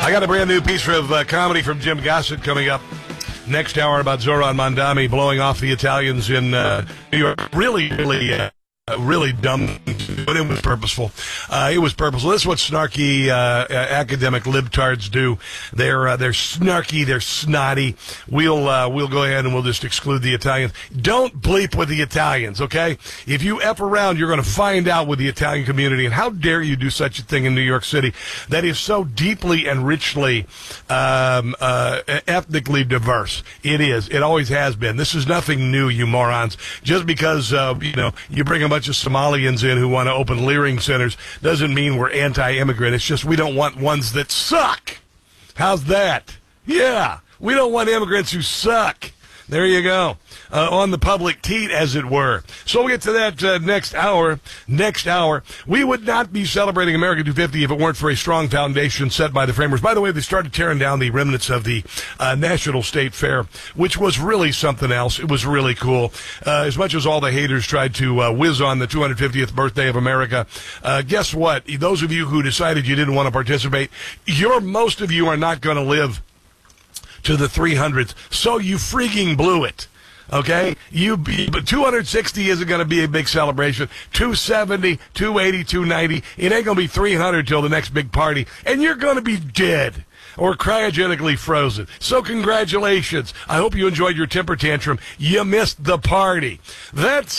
I got a brand new piece of comedy from Jim Gossett coming up next hour about Zoran Mondami blowing off the Italians in New York. Really dumb, but it was purposeful. It was purposeful. This is what snarky academic libtards do. They're snarky. They're snotty. We'll go ahead and we'll just exclude the Italians. Don't bleep with the Italians, okay? If you F around, you're going to find out with the Italian community. And how dare you do such a thing in New York City that is so deeply and richly ethnically diverse. It is. It always has been. This is nothing new, you morons. Just because you bring a bunch of Somalians in who want to open Leering centers doesn't mean we're anti-immigrant. It's just we don't want ones that suck. How's that? Yeah, we don't want immigrants who suck. There you go. On the public teat, as it were. So we'll get to that next hour. Next hour. We would not be celebrating America 250 if it weren't for a strong foundation set by the framers. By the way, they started tearing down the remnants of the National State Fair, which was really something else. It was really cool. As much as all the haters tried to whiz on the 250th birthday of America, guess what? Those of you who decided you didn't want to participate, most of you are not going to live to the 300th, so you freaking blew it. Okay? But 260 isn't going to be a big celebration. 270, 280, 290. It ain't going to be 300 till the next big party. And you're going to be dead or cryogenically frozen. So congratulations. I hope you enjoyed your temper tantrum. You missed the party. That's